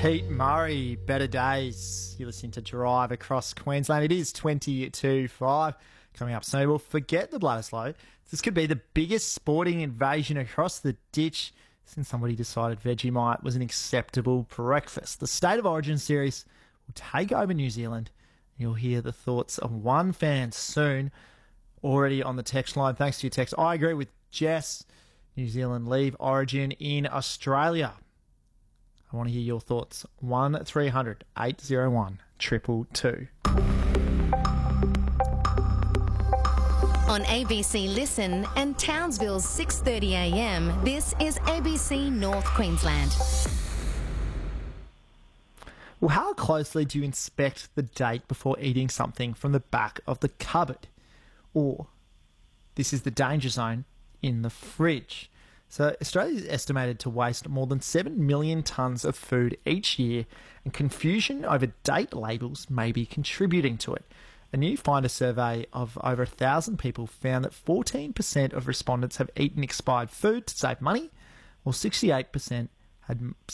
Pete Murray, Better Days. You're listening to Drive Across Queensland. It is 20-5 coming up soon. Well, forget the Bledisloe. This could be the biggest sporting invasion across the ditch since somebody decided Vegemite was an acceptable breakfast. The State of Origin series will take over New Zealand. You'll hear the thoughts of one fan soon. Already on the text line, thanks to your text. I agree with Jess. New Zealand leave Origin in Australia. I want to hear your thoughts. 1300 801 222. On ABC Listen and Townsville's 6:30am, this is ABC North Queensland. Well, how closely do you inspect the date before eating something from the back of the cupboard? Or, this is the danger zone, in the fridge. So Australia is estimated to waste more than 7 million tonnes of food each year, and confusion over date labels may be contributing to it. A new Finder survey of over 1,000 people found that 14% of respondents have eaten expired food to save money, while 68% had